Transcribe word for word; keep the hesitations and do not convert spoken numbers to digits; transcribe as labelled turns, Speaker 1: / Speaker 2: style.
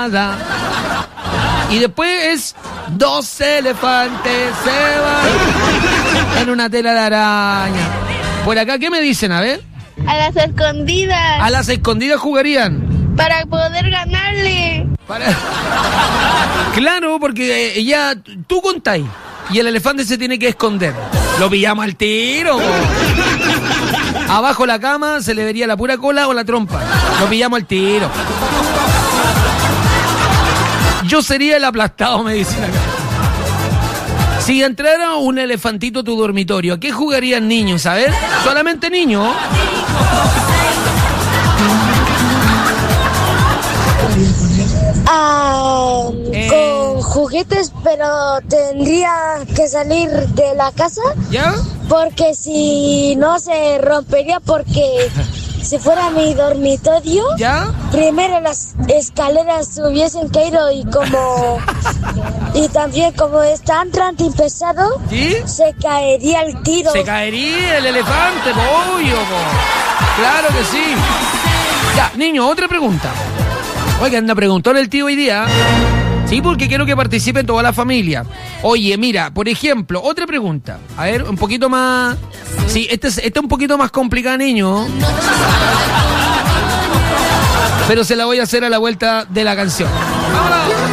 Speaker 1: nada. Y después es dos elefantes se van en una tela de araña. Por acá, ¿qué me dicen? A ver.
Speaker 2: A las escondidas.
Speaker 1: A las escondidas jugarían.
Speaker 2: Para poder ganarle.
Speaker 1: Para... Claro, porque ya tú contáis y el elefante se tiene que esconder. Lo pillamos al tiro. Abajo la cama se le vería la pura cola o la trompa. Lo pillamos al tiro. Yo sería el aplastado, me dicen acá. Si entrara un elefantito a tu dormitorio, ¿a qué jugarían niños? A ver, solamente niños.
Speaker 3: Ah,
Speaker 1: eh...
Speaker 3: con juguetes, pero tendría que salir de la casa.
Speaker 1: ¿Ya?
Speaker 3: Porque si no se rompería, porque si fuera mi dormitorio,
Speaker 1: ¿ya?
Speaker 3: Primero las escaleras hubiesen caído y como y también como es tan grande y pesado,
Speaker 1: ¿sí?
Speaker 3: Se caería el tiro.
Speaker 1: Se caería el elefante, pollo, po. Claro que sí. Ya, niño, otra pregunta. Oiga, anda, preguntó el tío hoy día. Sí, porque quiero que participen toda la familia. Oye, mira, por ejemplo, otra pregunta. A ver, un poquito más... Sí, esta es, esta es un poquito más complicada, niño. Pero se la voy a hacer a la vuelta de la canción. ¡Vámonos!